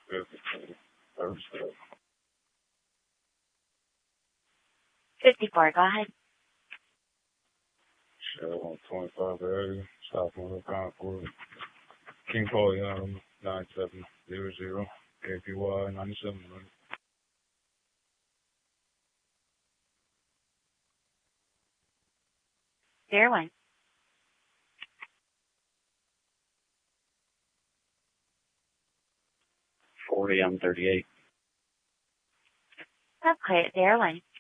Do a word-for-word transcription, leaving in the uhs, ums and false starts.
fifty-four, go ahead. Shell on twenty-five area, South Monroe Concord. King Paul Young, nine seven zero zero, K P Y ninety-seven hundred. Zero one. forty, I'm thirty-eight. That's quiet, zero one.